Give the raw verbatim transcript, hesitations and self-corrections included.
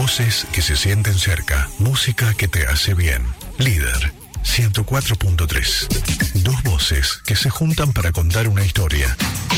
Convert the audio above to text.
Voces que se sienten cerca. Música que te hace bien. Líder ciento cuatro punto tres. Dos voces que se juntan para contar una historia.